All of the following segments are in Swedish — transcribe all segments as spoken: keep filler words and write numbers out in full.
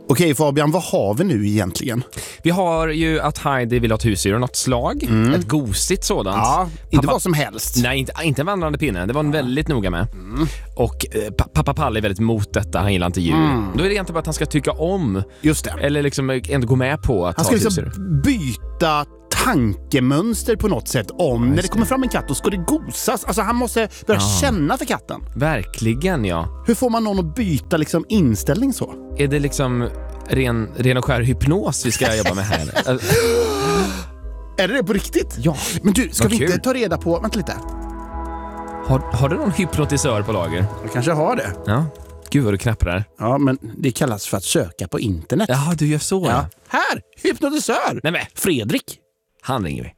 Okej Fabian, vad har vi nu egentligen? Vi har ju att Heidi vill ha ett husdjur av något slag. Mm. Ett gosigt sådant. Ja, inte pappa, vad som helst. Nej, inte, inte en vandrande pinne. Det var en väldigt noga med. Mm. Och eh, pappa Palle är väldigt emot detta. Han gillar inte djur. Mm. Då är det egentligen bara att han ska tycka om. Just det. Eller liksom ändå gå med på att han ta ska ett liksom husdjur. byta tankemönster på något sätt om ja, när det kommer fram en katt och ska det gosas. Alltså han måste börja ja. känna för katten. Verkligen, ja. Hur får man någon att byta liksom inställning så? Är det liksom ren, ren och skär hypnos vi ska jobba med här? Är det det på riktigt? Ja. Men du, ska vad vi kul. inte ta reda på... Vänta lite. Har, har du någon hypnotisör på lager? Jag kanske har det. Ja. Gud vad du knappar. Ja, men det kallas för att söka på internet. Ja, du gör så. Ja. Här, hypnotisör. Nej, men. Fredrik. Han ringer vi.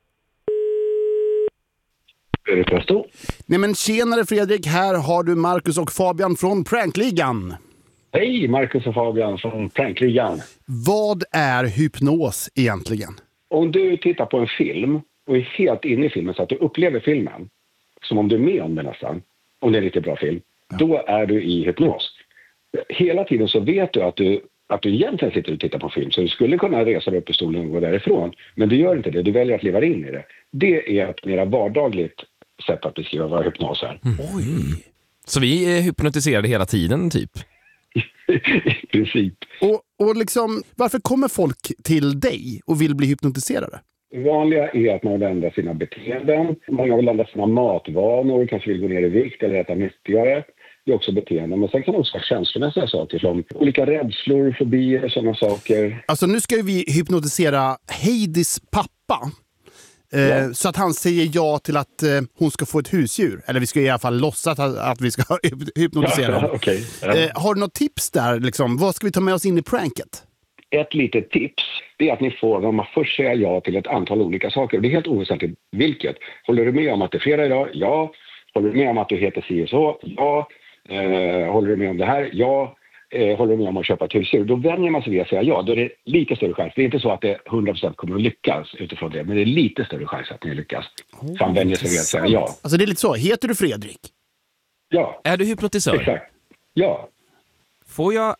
Nej men tjenare Fredrik, här har du Marcus och Fabian från Prankligan. Hej Marcus och Fabian från Prankligan. Vad är hypnos egentligen? Om du tittar på en film och är helt inne i filmen så att du upplever filmen som om du är med om det nästan, om det är en riktigt bra film, ja. Då är du i hypnos. Hela tiden så vet du att du att du egentligen sitter och tittar på film, så du skulle kunna resa dig upp i stolen och gå därifrån, men du gör inte det, du väljer att leva in i det. Det är ett mer vardagligt sätt att beskriva vad hypnos är. Mm. Oj. Så vi är hypnotiserade hela tiden typ? I princip. Och, och liksom, varför kommer folk till dig och vill bli hypnotiserade? Det vanliga är att man vill ändra sina beteenden. Många vill ändra sina matvanor, kanske vill gå ner i vikt eller äta nyttigare. Det är också beteenden. Men sen kan det också vara känslomässiga saker som olika rädslor, fobier och sådana saker. Alltså nu ska vi hypnotisera Heidis pappa. Eh, ja. Så att han säger ja till att eh, hon ska få ett husdjur. Eller vi ska i alla fall låtsas att, att vi ska hypnotisera honom. Ja, okay. Ja. eh, har du något tips där? Liksom? Vad ska vi ta med oss in i pranket? Ett litet tips är att ni får, om man först säger ja till ett antal olika saker. Och det är helt oväsentligt vilket. Håller du med om att det är fredag idag? Ja. Håller du med om att du heter si och så? Ja. Eh, håller du med om det här? Ja. Eh, håller du med om att köpa ett husdjur? Då vänjer man sig vid att säga ja. Då är det lite större chans. Det är inte så att det hundra procent kommer att lyckas utifrån det. Men det är lite större chans att ni lyckas. Oh, så han vänjer sig vid att säga ja. Alltså det är lite så. Heter du Fredrik? Ja. Är du hypnotisör? Exakt. Ja. Får jag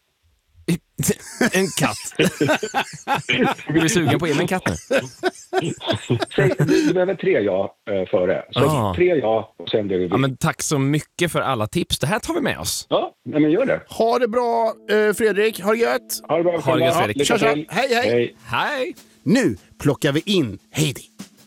en katt? Blir du sugen på att ge mig en katt nu? Säg, du behöver tre ja äh, före. Så ah. tre ja och sen det vi vill. Ja, men tack så mycket för alla tips. Det här tar vi med oss. Ja, men gör det. Ha det bra eh, Fredrik. Ha det gött. Ha det bra. Ha det gött Fredrik. Tja, tja. Hej, hej. Hej. Hej. Nu plockar vi in Heidi.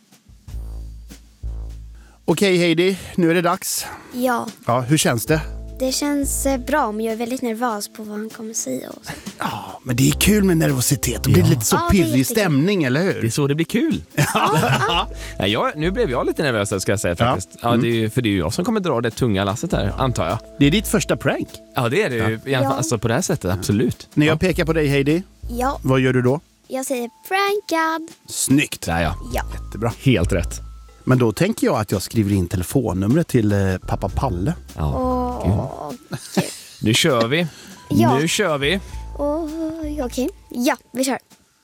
Okej Heidi, nu är det dags. Ja. Ja, hur känns det? Det känns bra, men jag är väldigt nervös på vad han kommer säga. Och så. Ja, men det är kul med nervositet. Det blir ja. lite så ja, pirrig stämning, eller hur? Det är så det blir kul. Ja. Ja. Ja, jag, nu blev jag lite nervös, ska jag säga faktiskt. Ja. Ja, det är ju, för det är ju jag som kommer dra det tunga lasset här, antar jag. Det är ditt första prank. Ja, det är det ju. Ja. Alltså på det här sättet, absolut. När jag pekar på dig, Heidi, ja. vad gör du då? Jag säger prankad. Snyggt. Där, ja. Ja. Jättebra. Helt rätt. Men då tänker jag att jag skriver in telefonnumret till eh, pappa Palle. Ja. Åh, nu kör vi. Ja. Nu kör vi. Okej. Okay. Ja, vi kör.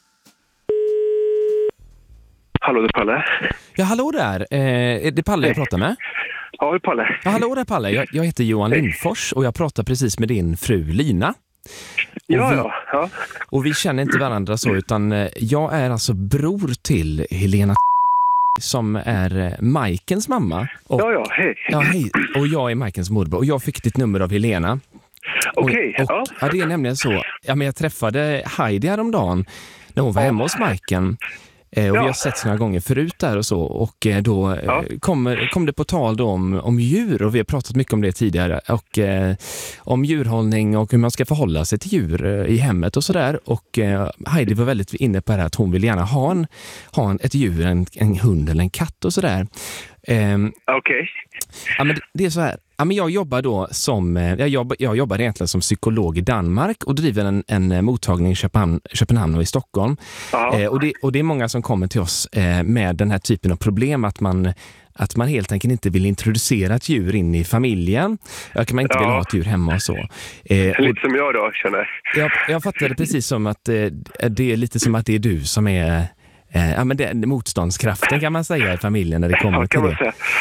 Hallå, det är Palle. Ja, hallå där. Eh, det är Palle jag pratar med. Ja, det är Palle. Ja, hallå där Palle. Jag, jag heter Johan Lindfors och jag pratar precis med din fru Lina. Ja, vi, ja, ja. Och vi känner inte varandra så, utan jag är alltså bror till Helena som är Majkens mamma. Och, ja, ja, hej. Ja, hej. Och jag är Majkens morbror. Och jag fick ditt nummer av Helena. Okej, okay, ja. Ja, det är nämligen så. Ja, men jag träffade Heidi häromdagen när hon var hemma hos Majken. Eh, och ja. Vi har sett några gånger förut där och så. Och eh, då ja. eh, kom, kom det på tal då om, om djur. Och vi har pratat mycket om det tidigare. Och eh, om djurhållning och hur man ska förhålla sig till djur eh, i hemmet och sådär. Och eh, Heidi var väldigt inne på det här att hon vill gärna ha, en, ha en, ett djur, en, en hund eller en katt och sådär. Eh, Okej. Okay. Ja, men det är så här. Ja, men jag jobbar då som jag jobbar, jag jobbar egentligen som psykolog i Danmark och driver en, en mottagning i Köpenhamn, Köpenhamn och i Stockholm. Eh, och, det, och det är många som kommer till oss eh, med den här typen av problem att man, att man helt enkelt inte vill introducera ett djur in i familjen. Jag kan man inte ja. vill ha ett djur hemma och så. Eh, och, lite som jag då känner. Jag, jag fattar det precis som att eh, det är lite som att det är du som är eh, ja, men det, motståndskraften kan man säga i familjen när det kommer ja, till man det. Säga.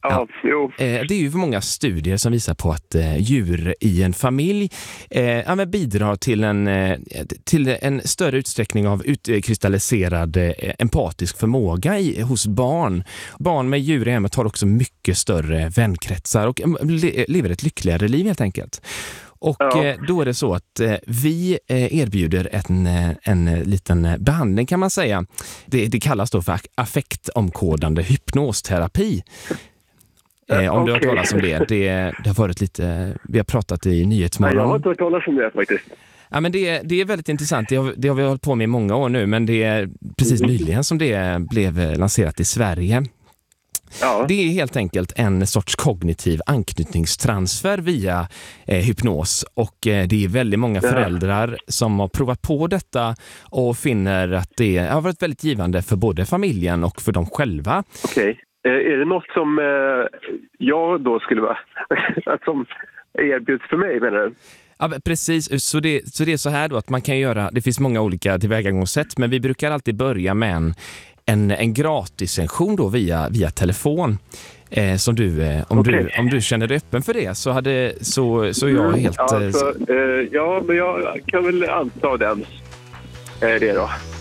Ja, jo. Eh, det är ju många studier som visar på att eh, djur i en familj eh, ja, men bidrar till en, eh, till en större utsträckning av utkristalliserad eh, empatisk förmåga i, hos barn. Barn med djur i hemmet har också mycket större vänkretsar och eh, le, lever ett lyckligare liv helt enkelt. Och Ja. eh, då är det så att eh, vi eh, erbjuder en, en liten behandling kan man säga. Det, det kallas då för affektomkodande hypnosterapi. Eh, om okay. du har talat om det. det. Det har varit lite, vi har pratat i Nyhetsmorgon. Nej, jag har inte hört talas om det faktiskt. Ja, men det, det är väldigt intressant. Det har, det har vi hållit på med i många år nu, men det är precis nyligen som det blev lanserat i Sverige. Ja. Det är helt enkelt en sorts kognitiv anknytningstransfer via eh, hypnos och eh, det är väldigt många föräldrar som har provat på detta och finner att det har varit väldigt givande för både familjen och för dem själva. Okej. Okay. Eh, är det något som eh, jag då skulle vara som erbjuds för mig, menar du? Ja, precis. Så det, så det är så här då att man kan göra, det finns många olika tillvägagångssätt, men vi brukar alltid börja med en En, en gratissektion då via, via telefon eh, som du, eh, om, okay. du, om du känner dig öppen för det så, hade, så, så jag helt... Mm, alltså, eh, eh, ja, men jag kan väl anta den, eh, det då.